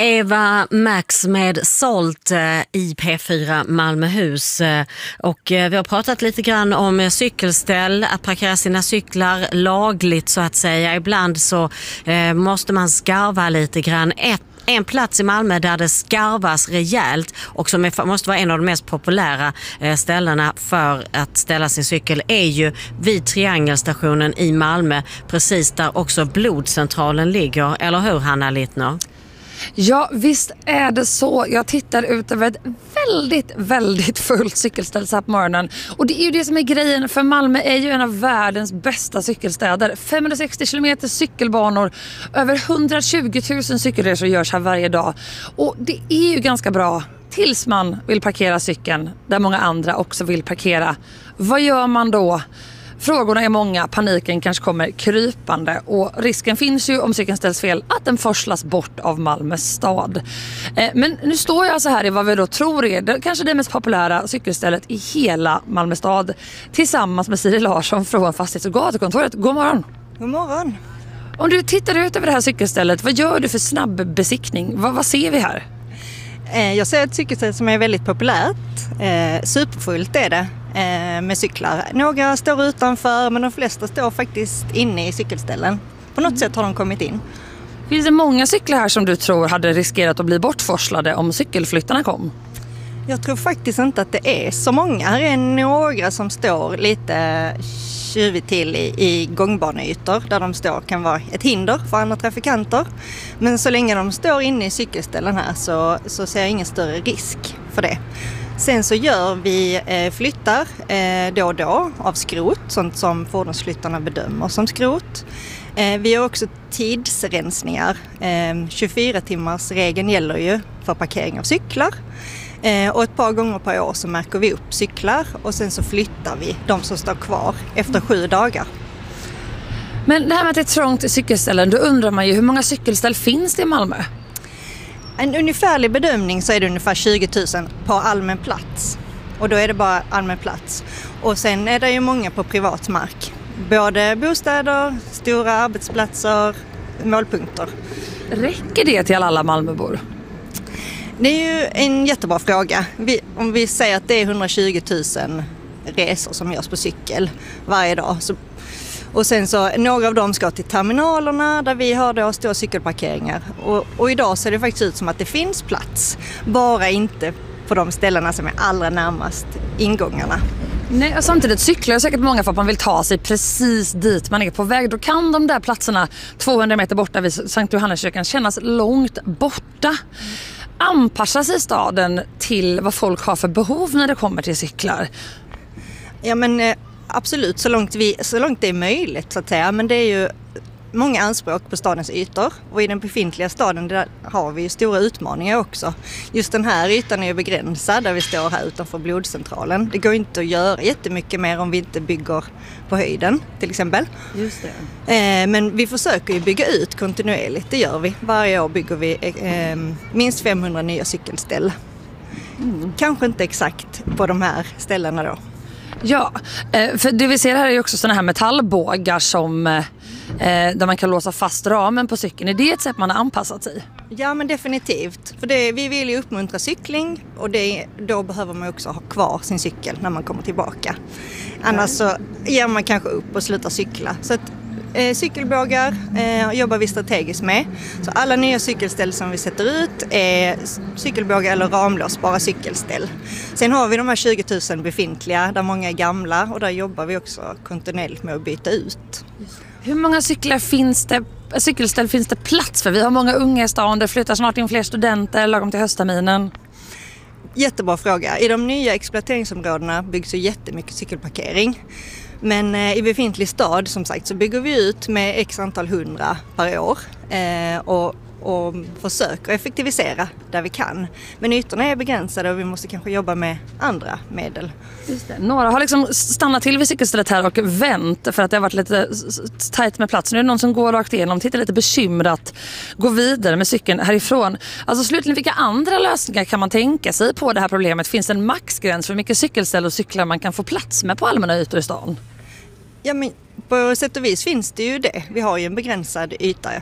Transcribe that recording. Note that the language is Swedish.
Eva Max med Sålt i P4 Malmöhus, och vi har pratat lite grann om cykelställ, att parkera sina cyklar lagligt så att säga. Ibland så måste man skarva lite grann. En plats i Malmö där det skarvas rejält och som måste vara en av de mest populära ställena för att ställa sin cykel är ju vid Triangelstationen i Malmö, precis där också blodcentralen ligger. Eller hur, Hanna Littner? Ja, visst är det så. Jag tittar ut över ett väldigt fullt cykelställ så här på morgonen. Och det är ju det som är grejen, för Malmö är ju en av världens bästa cykelstäder. 560 kilometer cykelbanor, över 120 000 cykelresor görs här varje dag. Och det är ju ganska bra tills man vill parkera cykeln där många andra också vill parkera. Vad gör man då? Frågorna är många, paniken kanske kommer krypande och risken finns ju om cykeln ställs fel att den forslas bort av Malmö stad. Men nu står jag så här i vad vi då tror är kanske det mest populära cykelstället i hela Malmö stad tillsammans med Siri Larsson från Fastighets- och gatukontoret. God morgon! God morgon! Om du tittar ut över det här cykelstället, vad gör du för snabb besiktning? Vad ser vi här? Jag ser ett cykelställ som är väldigt populärt. Superfullt är det med cyklar. Några står utanför men de flesta står faktiskt inne i cykelställen. På något sätt har de kommit in. Finns det många cyklar här som du tror hade riskerat att bli bortforslade om cykelflyttarna kom? Jag tror faktiskt inte att det är så många. Här är några som står lite tjuvigt till i gångbaneytor där de står kan vara ett hinder för andra trafikanter. Men så länge de står inne i cykelställen här så ser jag ingen större risk för det. Sen så gör vi flyttar då och då av skrot, sånt som fordonsflyttarna bedömer som skrot. Vi gör också tidsrensningar. 24-timmars-regeln gäller ju för parkering av cyklar. Och ett par gånger per år så märker vi upp cyklar och sen så flyttar vi de som står kvar efter 7 dagar. Men det här med att det är trångt i cykelställen, då undrar man ju hur många cykelställ finns det i Malmö? En ungefärlig bedömning så är det ungefär 20 000 på allmän plats. Och då är det bara allmän plats. Och sen är det ju många på privat mark. Både bostäder, stora arbetsplatser, målpunkter. Räcker det till alla Malmöbor? Det är ju en jättebra fråga. Om vi säger att det är 120 000 resor som görs på cykel varje dag. Och sen så några av dem ska till terminalerna där vi har då stora cykelparkeringar. Och idag ser det faktiskt ut som att det finns plats. Bara inte på de ställena som är allra närmast ingångarna. Nej, och samtidigt cyklar säkert många för att man vill ta sig precis dit man är på väg. Då kan de där platserna 200 meter borta vid Sankt Johanneskyrkan kännas långt borta. Anpassar sig staden till vad folk har för behov när det kommer till cyklar? Ja, men absolut, så långt det är möjligt så att säga. Men det är ju många anspråk på stadens ytor. Och i den befintliga staden där har vi ju stora utmaningar också. Just den här ytan är ju begränsad där vi står här utanför blodcentralen. Det går inte att göra jättemycket mer om vi inte bygger på höjden till exempel. Just det. Men vi försöker ju bygga ut kontinuerligt, det gör vi. Varje år bygger vi minst 500 nya cykelställ. Kanske inte exakt på de här ställena då. Ja, för det vi ser här är ju också såna här metallbågar som där man kan låsa fast ramen på cykeln. Är det ett sätt man har anpassat sig? Ja, men definitivt. För vi vill ju uppmuntra cykling och då behöver man också ha kvar sin cykel när man kommer tillbaka. Annars så ger man kanske upp och slutar cykla. Så att cykelbågar jobbar vi strategiskt med. Så alla nya cykelställ som vi sätter ut är cykelbågar eller ramlåsbara cykelställ. Sen har vi de här 20 000 befintliga där många är gamla och där jobbar vi också kontinuerligt med att byta ut. Hur många cykelställ finns det plats för? Vi har många unga i stan, det flyttar snart in fler studenter lagom till höstterminen. Jättebra fråga. I de nya exploateringsområdena byggs ju jättemycket cykelparkering. Men i befintlig stad som sagt så bygger vi ut med x antal 100 per år och försöker effektivisera där vi kan. Men ytorna är begränsade och vi måste kanske jobba med andra medel. Just det. Några har liksom stannat till vid cykelstället här och vänt för att det har varit lite tajt med plats. Nu är det någon som går rakt igenom, tittar lite bekymrat, går vidare med cykeln härifrån. Alltså slutligen, vilka andra lösningar kan man tänka sig på det här problemet? Finns det en maxgräns för hur mycket cykelställ och cyklar man kan få plats med på allmänna ytor i stan? Ja, men på sätt och vis finns det ju det. Vi har ju en begränsad yta